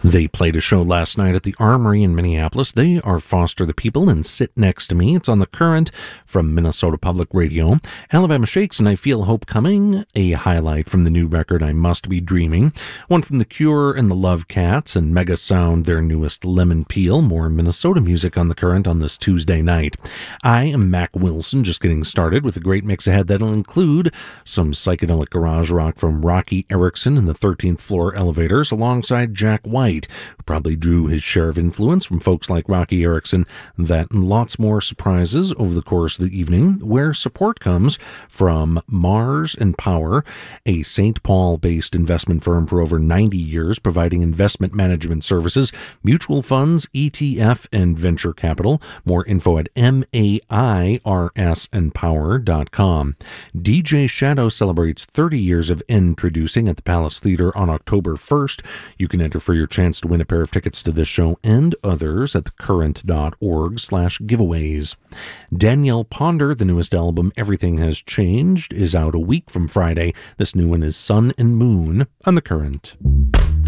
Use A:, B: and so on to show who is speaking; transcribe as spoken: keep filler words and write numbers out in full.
A: They played a show last night at the Armory in Minneapolis. They are Foster the People and Sit Next to Me. It's on The Current from Minnesota Public Radio. Alabama Shakes and I Feel Hope Coming, a highlight from the new record I Must Be Dreaming. One from The Cure and the Love Cats, and Mega Sound, their newest Lemon Peel. More Minnesota music on The Current on this Tuesday night. I am Mac Wilson, just getting started with a great mix ahead that'll include some psychedelic garage rock from Rocky Erickson and the thirteenth Floor Elevators, alongside Jack White, who probably drew his share of influence from folks like Rocky Erickson. That and lots more surprises over the course of the evening, where support comes from Mars and Power, a Saint Paul-based investment firm for over ninety years, providing investment management services, mutual funds, E T F, and venture capital. More info at M A I R S and power dot com. D J Shadow celebrates thirty years of introducing at the Palace Theater on October first. You can enter for your chance to win a pair of tickets to this show and others at thecurrent.org slash giveaways. Danielle Ponder, the newest album, Everything Has Changed, is out a week from Friday. This new one is Sun and Moon on The Current.